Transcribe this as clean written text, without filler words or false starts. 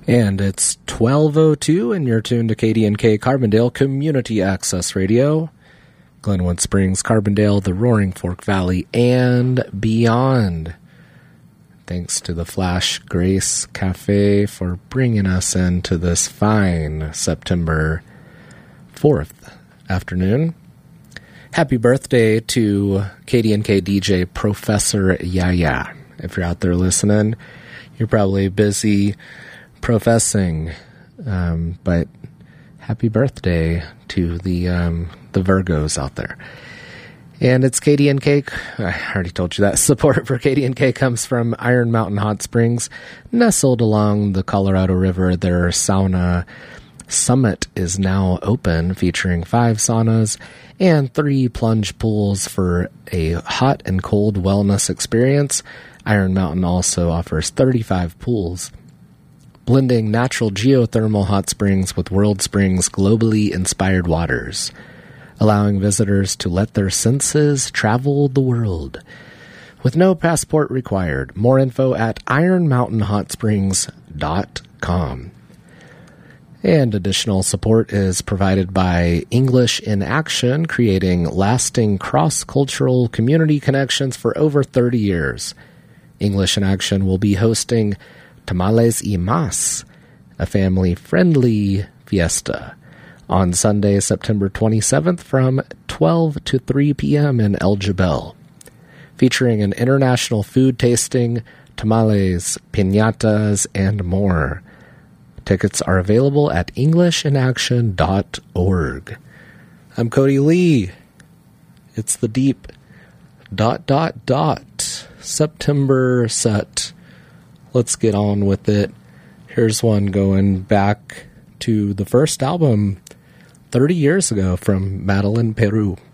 And it's 12:02, and you're tuned to KDNK Carbondale Community Access Radio, Glenwood Springs, Carbondale, the Roaring Fork Valley, and beyond. Thanks to the Flash Grace Cafe for bringing us into this fine September 4th afternoon. Happy birthday to KDNK DJ Professor Yaya. If you're out there listening, you're probably busy professing, but happy birthday to the Virgos out there. And it's KDNK. I already told you that. Support for KDNK comes from Iron Mountain Hot Springs, nestled along the Colorado River. Their sauna summit is now open, featuring 5 saunas and 3 plunge pools for a hot and cold wellness experience. Iron Mountain also offers 35 pools, blending natural geothermal hot springs with World Springs' globally inspired waters, allowing visitors to let their senses travel the world with no passport required. More info at ironmountainhotsprings.com. And additional support is provided by English in Action, creating lasting cross-cultural community connections for over 30 years. English in Action will be hosting Tamales y Mas, a family-friendly fiesta, on Sunday, September 27th from 12 to 3 p.m. in El Jebel, featuring an international food tasting, tamales, piñatas, and more. Tickets are available at EnglishInAction.org. I'm Cody Lee. It's the deep ... September set. Let's get on with it. Here's one going back to the first album 30 years ago from Madeline Peru.